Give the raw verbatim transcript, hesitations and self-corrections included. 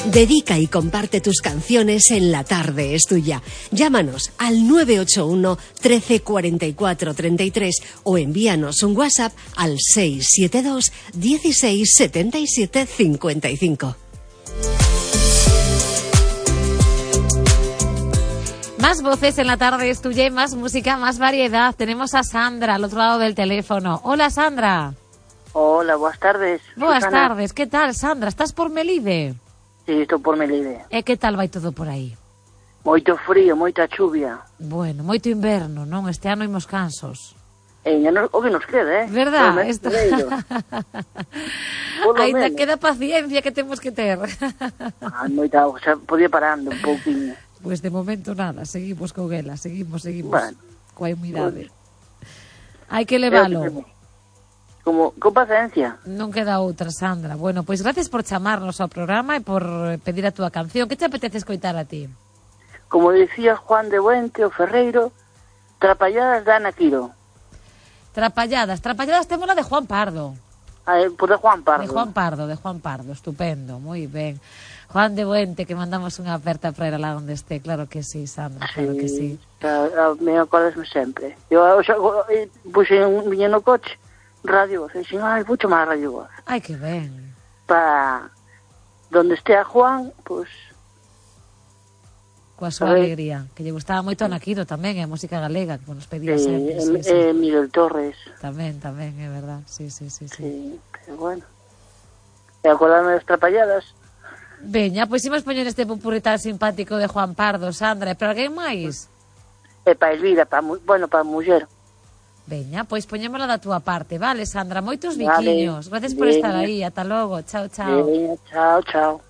Dedica y comparte tus canciones en La Tarde es Tuya. Llámanos al nueve ocho uno, trece, cuarenta y cuatro, treinta y tres o envíanos un WhatsApp al seis siete dos, dieciséis, setenta y siete, cincuenta y cinco. Más voces en La Tarde es Tuya y más música, más variedad. Tenemos a Sandra al otro lado del teléfono. Hola, Sandra. Hola, buenas tardes. Buenas Susana. tardes. ¿Qué tal, Sandra? ¿Estás por Melide? Sí, estou por Melide. E que tal vai todo por aí? Moito frío, moita chuvia. Bueno, moito inverno, non? Este ano imos cansos. E no, o que nos queda, eh? Verdad? Esto... Ainda queda paciencia que temos que ter. Ah, moita auga, xa podía parando un pouquinho. Pois pues de momento nada, seguimos con ela, seguimos, seguimos. Bueno, coa humidade. Bueno. Hai que levalo. Como, con paciencia. Non queda outra, Sandra. Bueno, pois gracias por chamarnos ao programa e por pedir a túa canción. Que te apetece escoitar a ti? Como dicía Juan de Buente, o Ferreiro, Trapalladas da Ana Quiro. Trapalladas, trapalladas temos la de Juan Pardo. Ah, por de Juan Pardo. De Juan Pardo, de Juan Pardo, estupendo, moi ben. Juan de Buente, que mandamos unha aperta para ir lá onde este, claro que sí, Sandra, claro sí, que sí. A, a, me acordasme sempre. Eu xa puxe un viño no coche, radio voz, e dixen, ai, puxo máis radio voz. Ai, que ben. Para donde estea Juan, pois... Coa súa alegría, que lle gustaba moito a Naquido tamén, e a música galega, que nos pedía sí, sempre. E, sí, e sí. Miguel Torres. Tamén, tamén, é verdad, sí, sí, sí. Sí, sí pero bueno. E acordarme das trapalladas. Veña, pois imos poñer este popurrí tan simpático de Juan Pardo, Sandra, e para alguén máis? E para Elvira, para, bueno, para a muller. Veña, pois poñémola da túa parte, vale, Sandra? Moitos Vale. biquiños. Gracias por Veña. estar aí. Ata logo. Chao, chao. Veña, chao, chao.